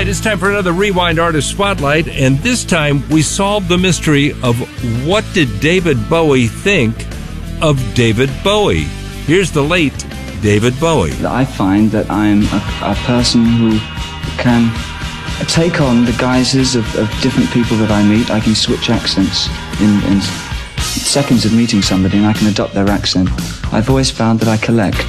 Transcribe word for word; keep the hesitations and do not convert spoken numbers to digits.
right, it's time for another Rewind Artist Spotlight, and this time we solved the mystery of what did David Bowie think of David Bowie. Here's the late David Bowie. I find that I'm a, a person who can take on the guises of, of different people that I meet. I can switch accents in, in seconds of meeting somebody, and I can adopt their accent. I've always found that I collect.